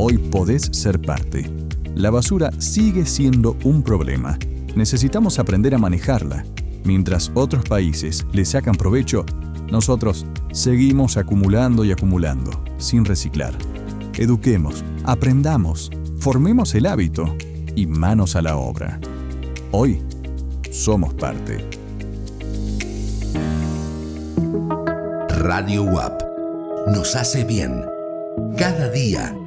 Hoy podés ser parte. La basura sigue siendo un problema. Necesitamos aprender a manejarla. Mientras otros países le sacan provecho, nosotros seguimos acumulando y acumulando, sin reciclar. Eduquemos, aprendamos, formemos el hábito y manos a la obra. Hoy somos parte. Radio UAP nos hace bien. Cada día